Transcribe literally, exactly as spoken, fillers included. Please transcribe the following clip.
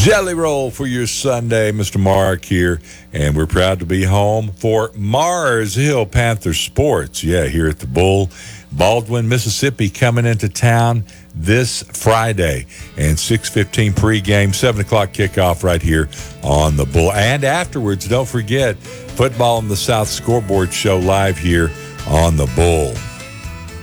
Jelly Roll for your Sunday. Mister Mark here, and we're proud to be home for Mars Hill Panther Sports. Yeah, here at the Bull. Baldwin, Mississippi coming into town this Friday. And six fifteen pregame, seven o'clock kickoff right here on the Bull. And afterwards, don't forget, Football in the South Scoreboard Show live here on the Bull.